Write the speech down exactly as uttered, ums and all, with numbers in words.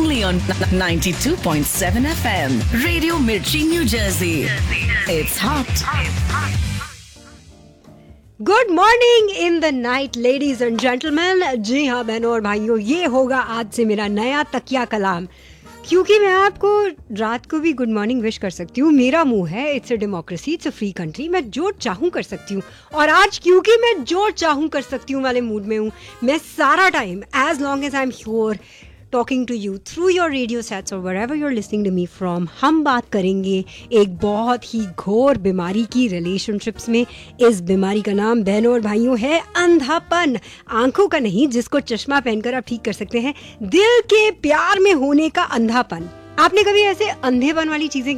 only on ninety-two point seven F M. Radio Mirchi, New Jersey. It's hot. Good morning in the night ladies and gentleman. जी हाँ बहनों और भाइयों, ये होगा आज से मेरा नया तकिया कलाम, क्योंकि मैं आपको रात को भी गुड मॉर्निंग विश कर सकती हूँ। मेरा मुंह है, it's a democracy, it's a free country, मैं जो चाहूँ कर सकती हूँ। और आज क्योंकि मैं जो चाहूँ कर सकती हूँ वाले मूड में हूँ, मैं सारा time as long as I am here talking to you through your radio sets और wherever you are listening to me from, हम बात करेंगे एक बहुत ही घोर बीमारी की रिलेशनशिप्स में। इस बीमारी का नाम बहनों और भाइयों है अंधापन। आंखों का नहीं, जिसको चश्मा पहनकर आप ठीक कर सकते हैं, दिल के प्यार में होने का अंधापन। आपने कभी ऐसे अंधेपन वाली चीजें